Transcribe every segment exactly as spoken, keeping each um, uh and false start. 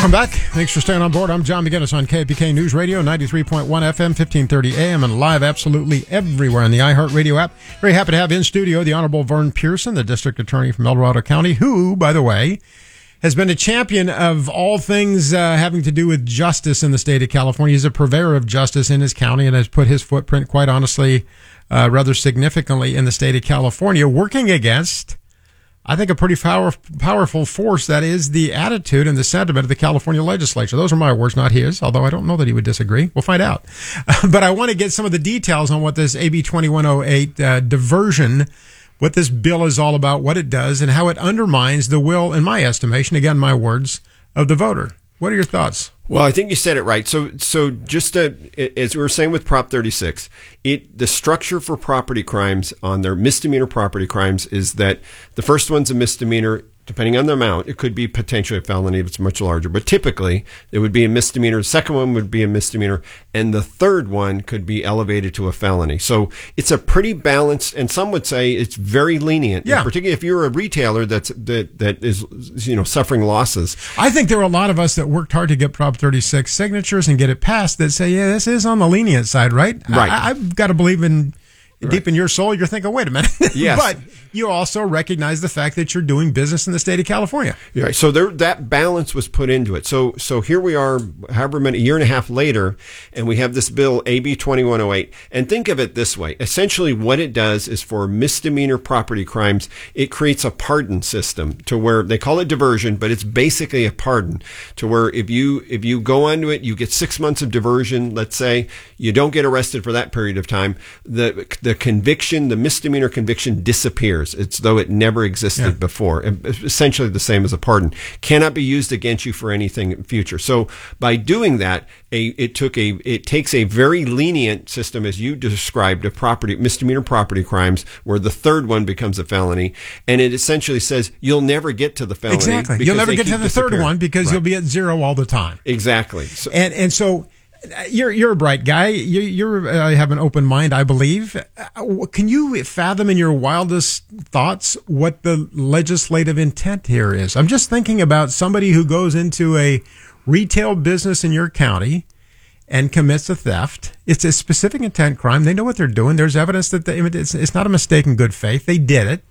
Welcome back. Thanks for staying on board. I'm John McGinnis on K P K News Radio, ninety-three point one F M, fifteen thirty A M, and live absolutely everywhere on the iHeartRadio app. Very happy to have in studio the Honorable Vern Pearson, the District Attorney from El Dorado County, who, by the way, has been a champion of all things uh, having to do with justice in the state of California. He's a purveyor of justice in his county and has put his footprint, quite honestly, uh, rather significantly in the state of California, working against, I think, a pretty power, powerful force that is the attitude and the sentiment of the California legislature. Those are my words, not his, although I don't know that he would disagree. We'll find out. Uh, but I want to get some of the details on what this A B twenty-one oh eight uh, diversion, what this bill is all about, what it does, and how it undermines the will, in my estimation, again, my words, of the voter. What are your thoughts? Well, I think you said it right. So, so just to, as we were saying with Prop thirty-six, it the structure for property crimes on their misdemeanor property crimes is that the first one's a misdemeanor. Depending on the amount, it could be potentially a felony if it's much larger. But typically, it would be a misdemeanor. The second one would be a misdemeanor. And the third one could be elevated to a felony. So it's a pretty balanced, and some would say it's very lenient. Yeah. Particularly if you're a retailer that's, that, that is, you know, suffering losses. I think there are a lot of us that worked hard to get Prop thirty-six signatures and get it passed that say, yeah, this is on the lenient side, right? Right. I, I've got to believe in... Deep right. in your soul, you're thinking, wait a minute. Yes. But you also recognize the fact that you're doing business in the state of California. Yeah. So there, that balance was put into it. So so here we are, however many, a year and a half later, and we have this bill, A B twenty-one oh eight. And think of it this way. Essentially, what it does is for misdemeanor property crimes, it creates a pardon system to where they call it diversion, but it's basically a pardon to where if you if you go onto it, you get six months of diversion, let's say, you don't get arrested for that period of time. The the conviction, the misdemeanor conviction disappears. It's though it never existed yeah. before. Essentially the same as a pardon. Cannot be used against you for anything in future. So by doing that, a it took a it takes a very lenient system, as you described, of property misdemeanor property crimes, where the third one becomes a felony, and it essentially says you'll never get to the felony. Exactly. You'll never get to the third one because right. you'll be at zero all the time. Exactly. So, and and so. You're you're a bright guy. You you're uh, have an open mind, I believe. Uh, can you fathom in your wildest thoughts what the legislative intent here is? I'm just thinking about somebody who goes into a retail business in your county and commits a theft. It's a specific intent crime. They know what they're doing. There's evidence that they, it's it's not a mistake in good faith. They did it.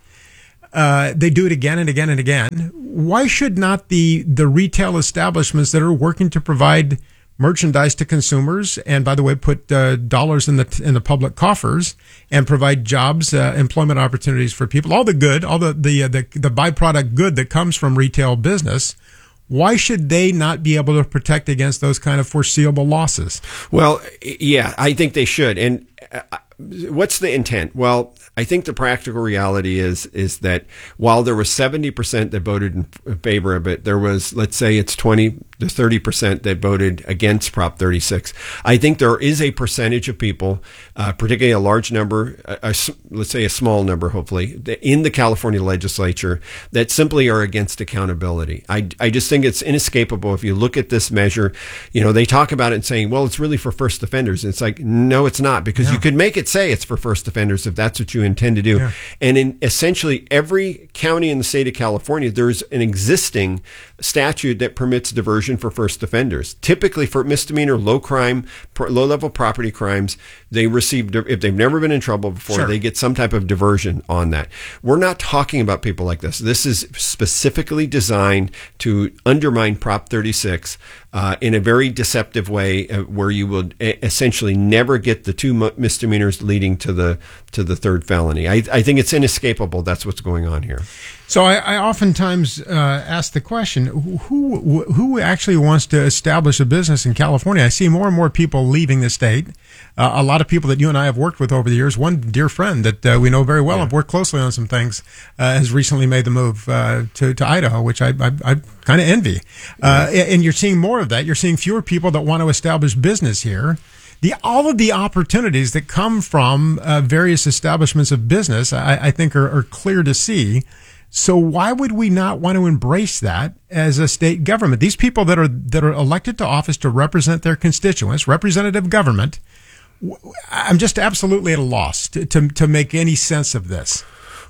Uh, they do it again and again and again. Why should not the the retail establishments that are working to provide merchandise to consumers, and by the way, put uh, dollars in the in the public coffers and provide jobs, uh, employment opportunities for people, all the good, all the the, uh, the the byproduct good that comes from retail business? Why should they not be able to protect against those kind of foreseeable losses? Well, yeah, I think they should. And uh, what's the intent? Well, I think the practical reality is is that while there was seventy percent that voted in favor of it, there was, let's say it's twenty to thirty percent that voted against Prop thirty-six. I think there is a percentage of people, uh, particularly a large number, a, a, let's say a small number, hopefully, in the California legislature that simply are against accountability. I, I just think it's inescapable. If you look at this measure, you know, they talk about it and saying, well, it's really for first offenders. It's like, no, it's not, because yeah. you could make it say it's for first offenders if that's what you intend to do. Yeah. And in essentially every county in the state of California, there's an existing statute that permits diversion for first offenders. Typically for misdemeanor, low crime, low level property crimes, they receive, if they've never been in trouble before, sure. they get some type of diversion on that. We're not talking about people like this. This is specifically designed to undermine Prop thirty-six uh, in a very deceptive way, uh, where you will essentially never get the two misdemeanors leading to the to the third felony. I, I think it's inescapable. That's what's going on here. So I, I oftentimes uh, ask the question, who who actually wants to establish a business in California? I see more and more people leaving the state. Uh, a lot of people that you and I have worked with over the years. One dear friend that uh, we know very well, yeah. and worked closely on some things, uh, has recently made the move uh, to, to Idaho, which I, I, I kind of envy. Uh, yeah. And you're seeing more of that. You're seeing fewer people that want to establish business here. The, all of the opportunities that come from uh, various establishments of business, I, I think, are, are clear to see. So why would we not want to embrace that as a state government? These people that are that are elected to office to represent their constituents, representative government, I'm just absolutely at a loss to, to, to make any sense of this.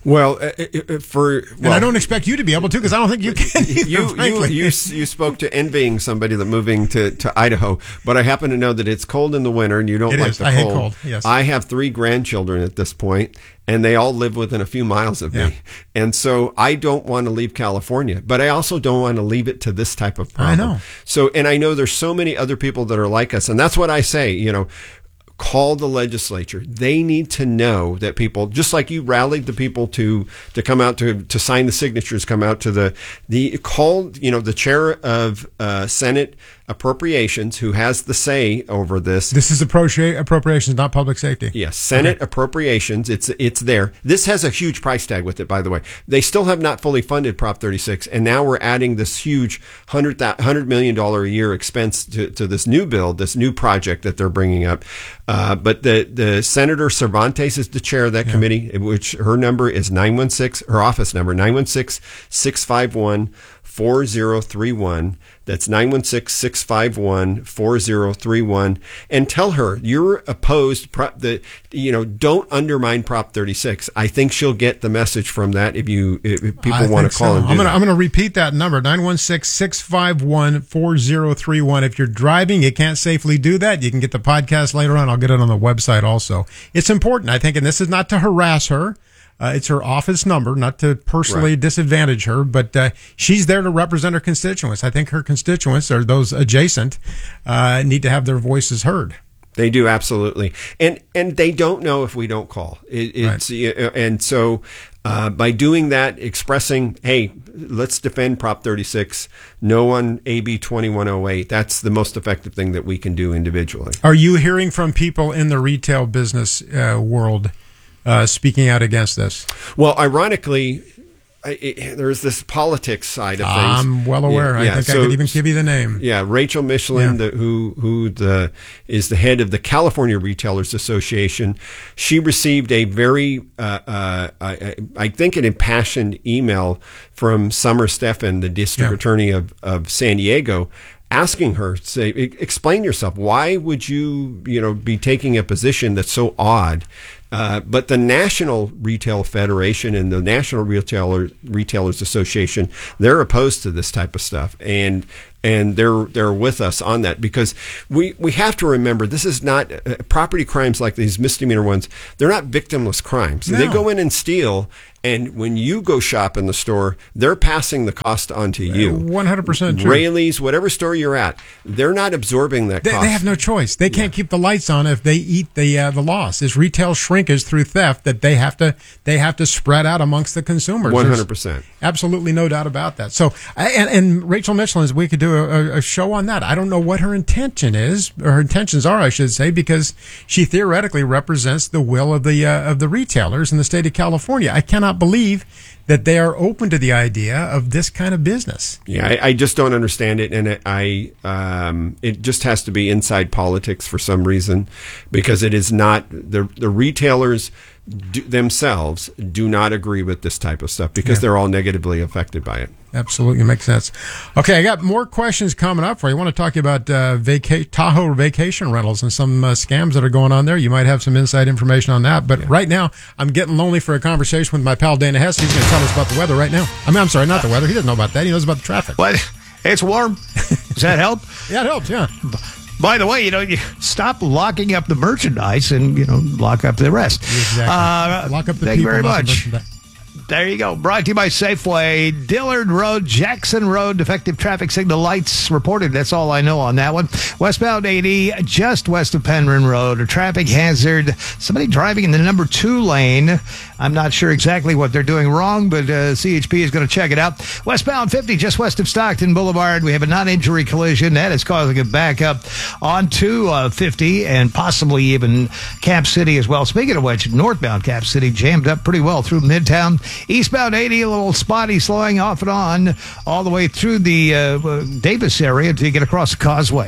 Well, uh, uh, for well, and I don't expect you to be able to, because I don't think you can. Either, you, you you you spoke to envying somebody that moving to, to Idaho, but I happen to know that it's cold in the winter, and you don't it like is. the I cold. hate cold. Yes, I have three grandchildren at this point, and they all live within a few miles of yeah. me, and so I don't want to leave California, but I also don't want to leave it to this type of problem. I know. So, and I know there's so many other people that are like us, and that's what I say. You know. Call the legislature. They need to know that people, just like you rallied the people to to come out to to sign the signatures, come out to the the call. You know, the chair of uh, Senate Appropriations, who has the say over this. This is appropri- appropriations, not public safety. Yes, Senate okay. Appropriations. It's it's there. This has a huge price tag with it, by the way. They still have not fully funded Prop thirty-six, and now we're adding this huge one hundred million dollars a year expense to, to this new bill, this new project that they're bringing up. Uh, but the, the Senator Cervantes is the chair of that yeah. committee, which her number is nine one six, her office number, nine one six, six five one, four zero three one. That's nine one six, six five one, four zero three one. And tell her you're opposed, pro- the, you know, don't undermine Prop thirty-six. I think she'll get the message from that if you if people want to call so. and do I'm gonna, that. I'm going to repeat that number, nine one six, six five one, four zero three one. If you're driving, you can't safely do that. You can get the podcast later on. I'll get it on the website also. It's important, I think, and this is not to harass her. Uh, it's her office number, not to personally right. disadvantage her, but uh, she's there to represent her constituents. I think her constituents, or those adjacent, uh, need to have their voices heard. They do, absolutely, and and they don't know if we don't call. It, it's right. And so uh, by doing that, expressing, hey, let's defend Prop thirty-six, no on A B twenty-one oh eight. That's the most effective thing that we can do individually. Are you hearing from people in the retail business uh, world Uh, speaking out against this? Well, ironically, I, it, there's this politics side of things. I'm well aware. Yeah, I yeah. think so, I could even give you the name. Yeah, Rachel Michelin, Yeah. the, who who the is the head of the California Retailers Association. She received a very, uh, uh, I, I think, an impassioned email from Summer Stephan, the district Yeah. attorney of, of San Diego, asking her, say, explain yourself. Why would you, you know, be taking a position that's so odd? Uh, but the National Retail Federation and the National Retailer Retailers Association, they're opposed to this type of stuff, and and they're they're with us on that, because we we have to remember, this is not uh, property crimes like these misdemeanor ones. They're not victimless crimes. No. They go in and steal, and when you go shop in the store, they're passing the cost on to you. one hundred percent true. Rayleigh's, whatever store you're at, they're not absorbing that They, cost. they have no choice. They can't yeah. keep the lights on if they eat the uh, the loss. It's retail shrinkage through theft that they have to they have to spread out amongst the consumers. one hundred percent. There's absolutely no doubt about that. So, and, and Rachel Michelin's, we could do a, a show on that. I don't know what her intention is, or her intentions are, I should say, because she theoretically represents the will of the uh, of the retailers in the state of California. I cannot believe that they are open to the idea of this kind of business. Yeah, I, I just don't understand it, and it, I um, it just has to be inside politics for some reason, because it is not the the retailers do, themselves do not agree with this type of stuff, because yeah. they're all negatively affected by it. Absolutely makes sense. Okay, I got more questions coming up for you. I want to talk about uh, vaca- Tahoe vacation rentals and some uh, scams that are going on there. You might have some inside information on that. But yeah. right now, I'm getting lonely for a conversation with my pal Dana Hess. He's going to tell us about the weather right now. I mean, I'm sorry, not the weather. He doesn't know about that. He knows about the traffic. What? It's warm. Does that help? Yeah, it helps, yeah. By the way, you know, you stop locking up the merchandise and, you know, lock up the rest. Exactly. Uh, lock up the thank people. you very much. The There you go. Brought to you by Safeway. Dillard Road, Jackson Road, defective traffic signal lights reported. That's all I know on that one. Westbound eighty, just west of Penryn Road, a traffic hazard. Somebody driving in the number two lane. I'm not sure exactly what they're doing wrong, but uh, C H P is going to check it out. Westbound fifty, just west of Stockton Boulevard. We have a non-injury collision. That is causing a backup onto uh, fifty and possibly even Cap City as well. Speaking of which, northbound Cap City jammed up pretty well through Midtown. Eastbound eighty, a little spotty, slowing off and on all the way through the uh, Davis area until you get across the causeway.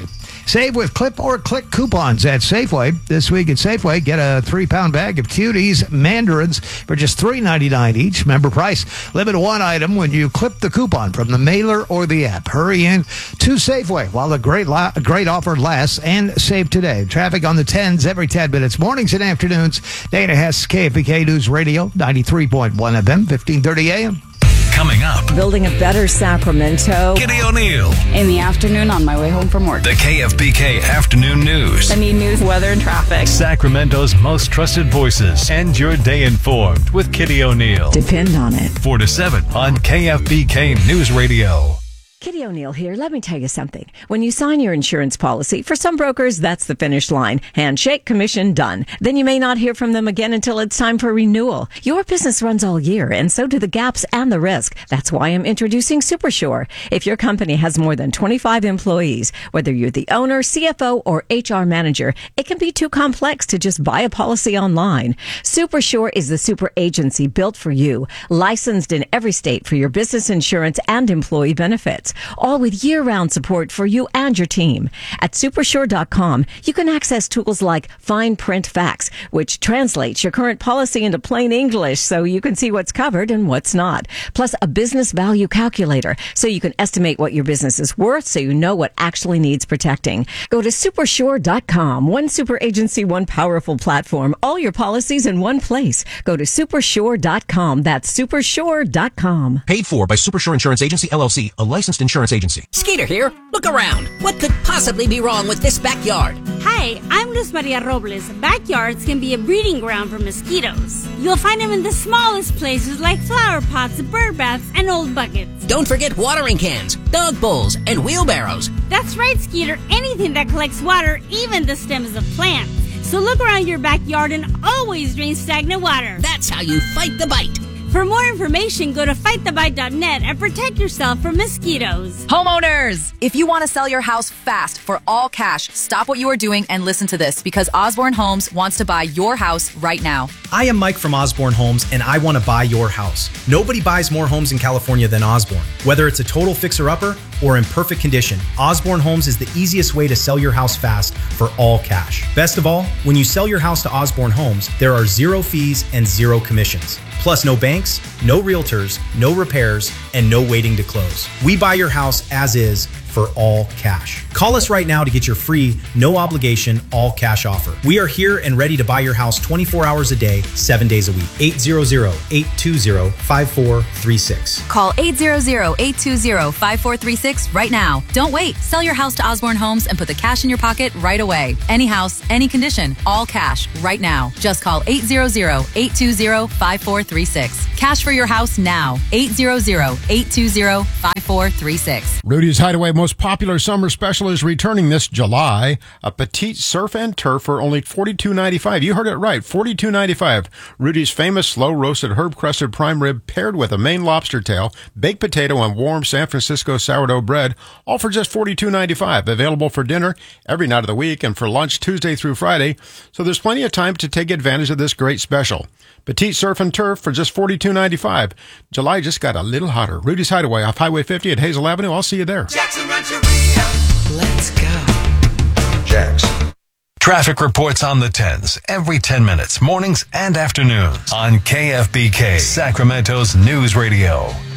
Save with Clip or Click coupons at Safeway. This week at Safeway, get a three-pound bag of Cuties mandarins for just three ninety-nine each. Member price. Limit one item when you clip the coupon from the mailer or the app. Hurry in to Safeway while the great la- great offer lasts and save today. Traffic on the tens every ten minutes, mornings and afternoons. Dana Hess, K F B K News Radio, ninety-three point one F M, fifteen thirty A M. Coming up, building a better Sacramento. Kitty O'Neill. In the afternoon on my way home from work. The K F B K Afternoon News. I need news, weather, and traffic. Sacramento's most trusted voices. End your day informed with Kitty O'Neill. Depend on it. four to seven on K F B K News Radio. Kitty O'Neill here. Let me tell you something. When you sign your insurance policy, for some brokers, that's the finish line. Handshake, commission, done. Then you may not hear from them again until it's time for renewal. Your business runs all year, and so do the gaps and the risk. That's why I'm introducing SuperSure. If your company has more than twenty-five employees, whether you're the owner, C F O, or H R manager, it can be too complex to just buy a policy online. SuperSure is the super agency built for you, licensed in every state for your business insurance and employee benefits, all with year-round support for you and your team. At supersure dot com, you can access tools like Fine Print Facts, which translates your current policy into plain English so you can see what's covered and what's not. Plus, a business value calculator so you can estimate what your business is worth so you know what actually needs protecting. Go to supersure dot com. One super agency, one powerful platform. All your policies in one place. Go to supersure dot com. That's supersure dot com. Paid for by Supersure Insurance Agency, L L C, a licensed insurance agency. Skeeter here. Look around. What could possibly be wrong with this backyard? Hi, I'm Luz Maria Robles. Backyards can be a breeding ground for mosquitoes. You'll find them in the smallest places like flower pots, bird baths, and old buckets. Don't forget watering cans, dog bowls, and wheelbarrows. That's right, Skeeter. Anything that collects water, even the stems of plants. So look around your backyard and always drain stagnant water. That's how you fight the bite. For more information, go to fight the bite dot net and protect yourself from mosquitoes. Homeowners, if you want to sell your house fast for all cash, stop what you are doing and listen to this, because Osborne Homes wants to buy your house right now. I am Mike from Osborne Homes, and I want to buy your house. Nobody buys more homes in California than Osborne. Whether it's a total fixer-upper or in perfect condition, Osborne Homes is the easiest way to sell your house fast for all cash. Best of all, when you sell your house to Osborne Homes, there are zero fees and zero commissions. Plus, no banks, no realtors, no repairs, and no waiting to close. We buy your house as is for all cash. Call us right now to get your free, no obligation, all cash offer. We are here and ready to buy your house twenty-four hours a day, seven days a week. eight hundred, eight two zero, five four three six. Call eight hundred, eight two zero, five four three six right now. Don't wait. Sell your house to Osborne Homes and put the cash in your pocket right away. Any house, any condition, all cash right now. Just call eight hundred, eight two zero, five four three six. Cash for your house now. eight hundred, eight two zero, five four three six. Rudy's Hideaway most popular summer special is returning this July. A petite surf and turf for only forty-two ninety-five. You heard it right, forty-two ninety-five. Rudy's famous slow roasted herb crusted prime rib paired with a Maine lobster tail, baked potato, and warm San Francisco sourdough bread, all for just forty-two ninety-five. Available for dinner every night of the week and for lunch Tuesday through Friday. So there's plenty of time to take advantage of this great special. Petite surf and turf for just forty-two ninety-five. July just got a little hotter. Rudy's Hideaway off Highway fifty at Hazel Avenue. I'll see you there. Jackson Rancheria. Let's go. Jax. Traffic reports on the tens every ten minutes, mornings and afternoons on K F B K, Sacramento's News Radio.